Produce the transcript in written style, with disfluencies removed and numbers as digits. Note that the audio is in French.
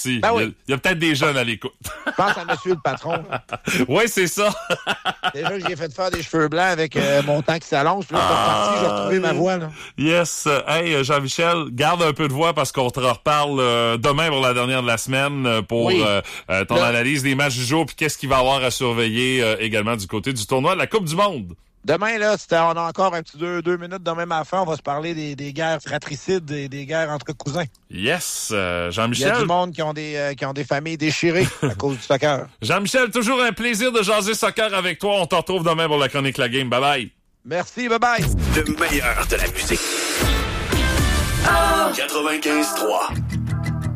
aussi. Ben oui. Il y a peut-être des jeunes à l'écoute. Je pense à monsieur le patron. Oui, c'est ça. Déjà que j'ai fait faire des cheveux blancs avec mon temps qui s'allonge. Puis là, je suis reparti, j'ai retrouvé ma voix. Là. Yes. Hey, Jean-Michel, garde un peu de voix parce qu'on te reparle demain pour la dernière de la semaine pour ton analyse des matchs du jour puis qu'est-ce qu'il va y avoir à surveiller également du côté du tournoi de la Coupe du Monde. Demain, là, on a encore un petit 2 minutes de même à la fin. On va se parler des guerres fratricides et des guerres entre cousins. Yes, Il y Jean-Michel. a du monde qui ont des familles déchirées à cause du soccer. Jean-Michel, toujours un plaisir de jaser soccer avec toi. On te retrouve demain pour la chronique La Game. Bye-bye. Merci, bye-bye. Le meilleur de la musique. 95.3